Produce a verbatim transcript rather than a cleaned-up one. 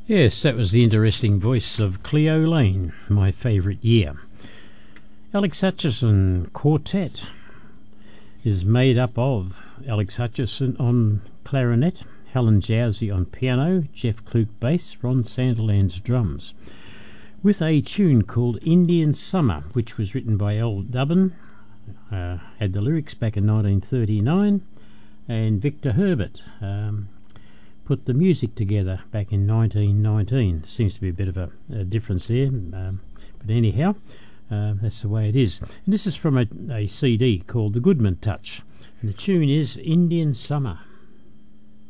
Yes, that was the interesting voice of Cleo Lane, my favourite year. Alex Hutchinson Quartet is made up of Alex Hutchinson on clarinet, Helen Jowsey on piano, Jeff Kluke bass, Ron Sanderland's drums, with a tune called Indian Summer, which was written by Al Dubin, uh, had the lyrics back in nineteen thirty-nine, and Victor Herbert um, put the music together back in nineteen nineteen. Seems to be a bit of a, a difference there, um, but anyhow, uh, that's the way it is. And this is from a, a C D called The Goodman Touch, and the tune is Indian Summer.